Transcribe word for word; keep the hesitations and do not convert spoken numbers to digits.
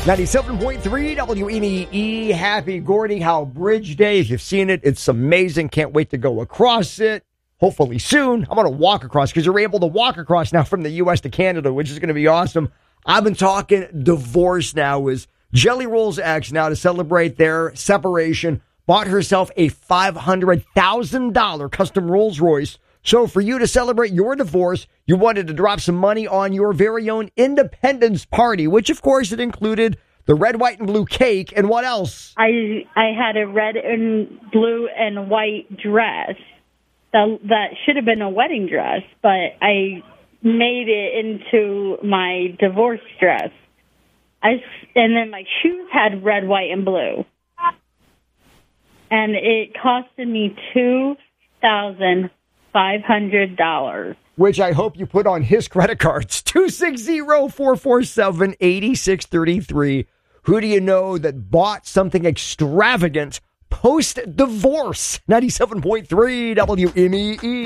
ninety-seven point three W M E E. Happy Gordie Howe Bridge Day. If you've seen it, it's amazing. Can't wait to go across it. Hopefully soon. I'm going to walk across because you're able to walk across now from the U S to Canada, which is going to be awesome. I've been talking divorce now. Is Jelly Roll's ex now to celebrate their separation bought herself a five hundred thousand dollars custom Rolls Royce. So for you to celebrate your divorce, you wanted to drop some money on your very own independence party, which of course it included the red, white, and blue cake. And what else? I I had a red and blue and white dress. That, that should have been a wedding dress, but I made it into my divorce dress. I, and then my shoes had red, white, and blue. And it costed me two thousand five hundred dollars. Which I hope you put on his credit cards. two six zero, four four seven, eight six three three. Who do you know that bought something extravagant post-divorce? ninety-seven point three W M E E.